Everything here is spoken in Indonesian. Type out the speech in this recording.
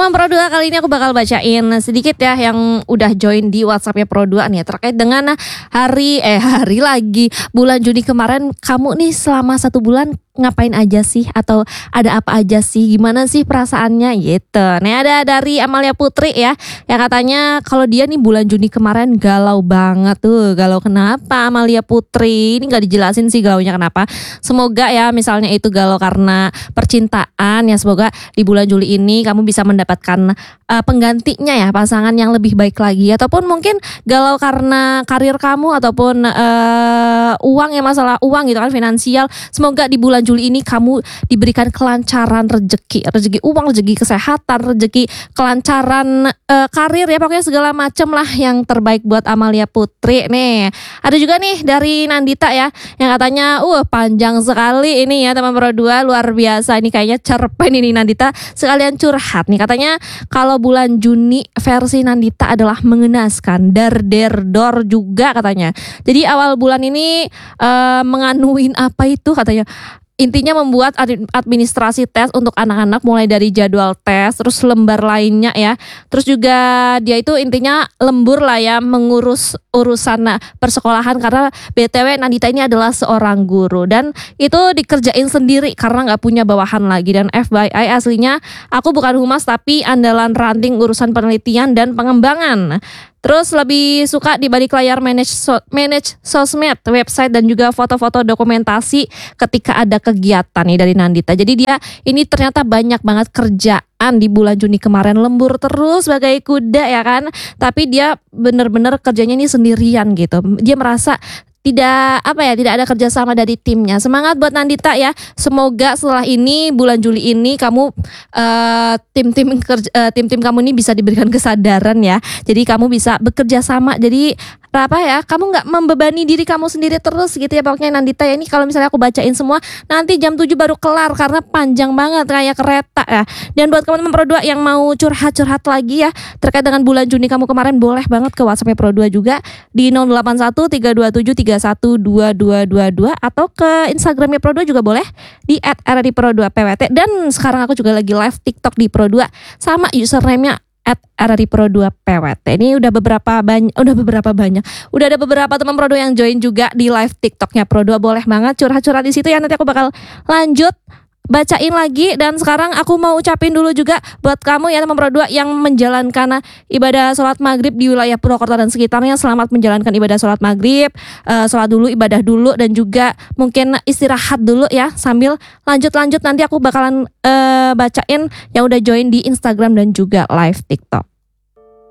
teman Pro 2, kali ini aku bakal bacain sedikit ya yang udah join di WhatsApp-nya Pro 2 nih terkait dengan hari lagi bulan Juni kemarin. Kamu nih selama 1 bulan ngapain aja sih, atau ada apa aja sih, gimana sih perasaannya gitu. Nih ada dari Amalia Putri ya, yang katanya kalau dia nih bulan Juni kemarin galau banget tuh. Galau kenapa Amalia Putri? Ini gak dijelasin sih galaunya kenapa. Semoga ya misalnya itu galau karena percintaan ya, semoga di bulan Juli ini kamu bisa mendapatkan penggantinya ya, pasangan yang lebih baik lagi. Ataupun mungkin galau karena karir kamu, ataupun uang ya, masalah uang gitu kan, finansial. Semoga di bulan Juli ini kamu diberikan kelancaran rezeki uang, rezeki kesehatan, rezeki kelancaran karir ya, pokoknya segala macam lah yang terbaik buat Amalia Putri nih. Ada juga nih dari Nandita ya, yang katanya panjang sekali ini ya teman Pro 2, luar biasa ini, kayaknya cerpen ini Nandita, sekalian curhat nih. Katanya kalau bulan Juni versi Nandita adalah mengenaskan, dor juga katanya. Jadi awal bulan ini menganuin apa itu katanya, intinya membuat administrasi tes untuk anak-anak, mulai dari jadwal tes, terus lembar lainnya ya. Terus juga dia itu intinya lembur lah ya, mengurus urusan persekolahan, karena BTW Nandita ini adalah seorang guru dan itu dikerjain sendiri karena gak punya bawahan lagi. Dan FYI aslinya aku bukan humas, tapi andalan ranting urusan penelitian dan pengembangan. Terus lebih suka di balik layar manage sosmed, website, dan juga foto-foto dokumentasi ketika ada kegiatan nih dari Nandita. Jadi dia ini ternyata banyak banget kerjaan di bulan Juni kemarin, lembur terus bagai kuda ya kan. Tapi dia bener-bener kerjanya ini sendirian gitu. Dia merasa tidak ada kerjasama dari timnya. Semangat buat Nandita ya. Semoga setelah ini bulan Juli ini kamu tim kamu ini bisa diberikan kesadaran ya. Jadi kamu bisa bekerja sama. Jadi kamu nggak membebani diri kamu sendiri terus gitu ya. Pokoknya Nandita ya, ini kalau misalnya aku bacain semua nanti jam 7 baru kelar karena panjang banget kayak kereta ya. Dan buat teman-teman Pro 2 yang mau curhat lagi ya terkait dengan bulan Juni kamu kemarin, boleh banget ke WhatsApp Pro 2 juga di 081327312222 atau ke Instagramnya Pro 2 juga boleh di @rripro2pwt. Dan sekarang aku juga lagi live TikTok di Pro 2 sama username-nya @rripro2pwt. Ini udah ada beberapa teman Pro 2 yang join juga di live TikToknya Pro 2. Boleh banget curhat-curhat di situ ya, nanti aku bakal lanjut bacain lagi. Dan sekarang aku mau ucapin dulu juga buat kamu ya teman Pro 2 yang menjalankan ibadah sholat maghrib di wilayah Purwokerto dan sekitarnya. Selamat menjalankan ibadah sholat maghrib, sholat dulu, ibadah dulu, dan juga mungkin istirahat dulu ya, sambil lanjut nanti aku bakalan bacain yang udah join di Instagram dan juga live TikTok.